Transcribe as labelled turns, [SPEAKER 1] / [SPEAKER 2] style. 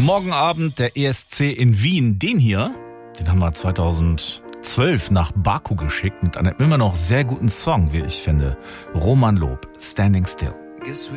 [SPEAKER 1] Morgen Abend der ESC in Wien. Den hier, den haben wir 2012 nach Baku geschickt mit einem immer noch sehr guten Song, wie ich finde. Roman Lob, Standing Still.